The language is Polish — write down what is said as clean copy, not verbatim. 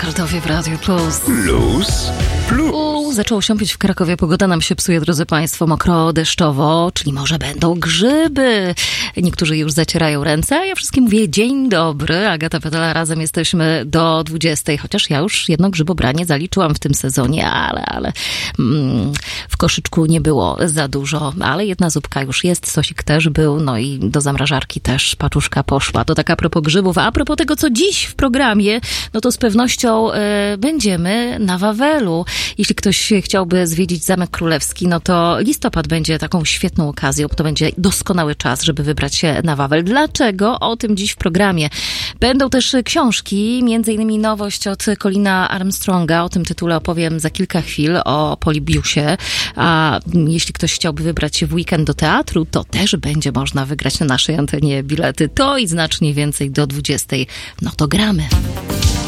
Hardowie w Radiu Plus. Plus. Zaczęło siąpieć w Krakowie, pogoda nam się psuje, drodzy Państwo, mokro, deszczowo, czyli może będą grzyby. Niektórzy już zacierają ręce, a ja wszystkim mówię dzień dobry. Agata Petela, razem jesteśmy do 20, chociaż ja już jedno grzybobranie zaliczyłam w tym sezonie, ale w koszyczku nie było za dużo, ale jedna zupka już jest, sosik też był, no i do zamrażarki też paczuszka poszła. To tak a propos grzybów, a propos tego, co dziś w programie, no to z pewnością będziemy na Wawelu. Jeśli ktoś chciałby zwiedzić Zamek Królewski, no to listopad będzie taką świetną okazją, bo to będzie doskonały czas, żeby wybrać się na Wawel. Dlaczego? O tym dziś w programie. Będą też książki, między innymi nowość od Colina Armstronga, o tym tytule opowiem za kilka chwil, o Polibiusie. A jeśli ktoś chciałby wybrać się w weekend do teatru, to też będzie można wygrać na naszej antenie bilety. To i znacznie więcej do 20. No to gramy.